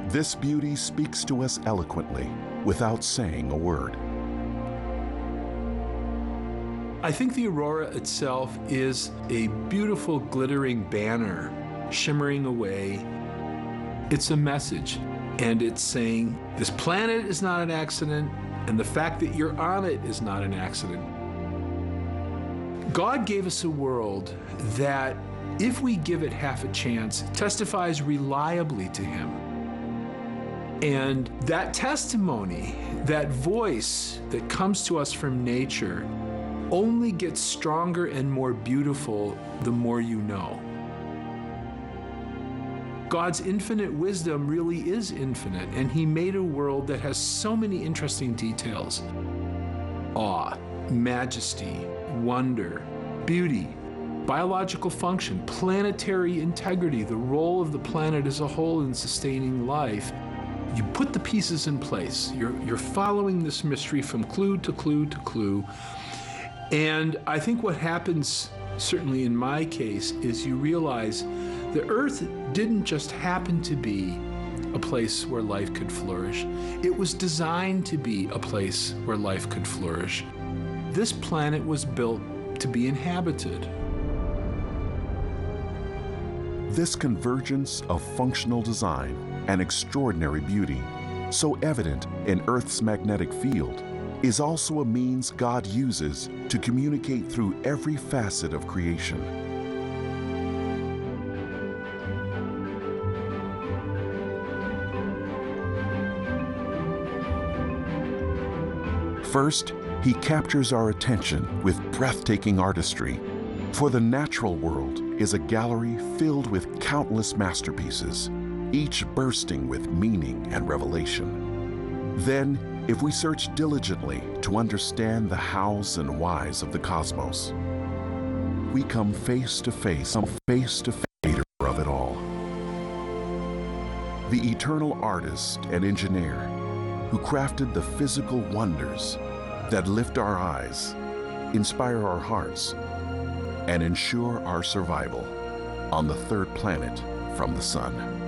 This beauty speaks to us eloquently without saying a word. I think the aurora itself is a beautiful glittering banner shimmering away. It's a message, and it's saying this planet is not an accident, and the fact that you're on it is not an accident. God gave us a world that, if we give it half a chance, testifies reliably to Him. And that testimony, that voice that comes to us from nature, only gets stronger and more beautiful the more you know. God's infinite wisdom really is infinite, and He made a world that has so many interesting details. Awe, majesty, wonder, beauty, biological function, planetary integrity, the role of the planet as a whole in sustaining life. You put the pieces in place. You're following this mystery from clue to clue to clue. And I think what happens, certainly in my case, is you realize the Earth didn't just happen to be a place where life could flourish. It was designed to be a place where life could flourish. This planet was built to be inhabited. This convergence of functional design and extraordinary beauty, so evident in Earth's magnetic field, is also a means God uses to communicate through every facet of creation. First, He captures our attention with breathtaking artistry, for the natural world is a gallery filled with countless masterpieces, each bursting with meaning and revelation. Then, if we search diligently to understand the hows and whys of the cosmos, we come face to face of it all. The eternal artist and engineer who crafted the physical wonders that lift our eyes, inspire our hearts, and ensure our survival on the third planet from the sun.